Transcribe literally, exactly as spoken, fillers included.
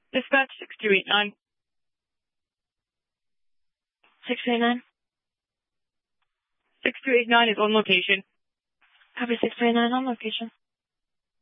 Dispatch six two eight nine. six two eight nine. six two eight nine is on location. Copy six two eight nine on location.